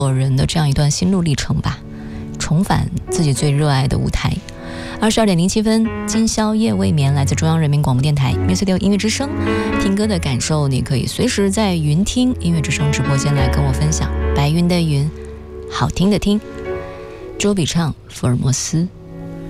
人的这样一段心路历程吧，重返自己最热爱的舞台。22点07分，今宵夜未眠，来自中央人民广播电台 Music 音乐之声。听歌的感受，你可以随时在云听音乐之声直播间来跟我分享。白云的云，好听的听。周笔畅，福尔摩斯。